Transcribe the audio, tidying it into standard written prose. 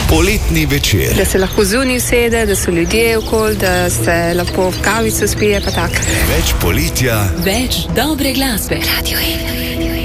Poletni večer. Da se lahko zunaj usede, da so ljudje okoli, da se lepo v kavico spije, pa tako. Več poletja, več dobre glasbe. Radio 1.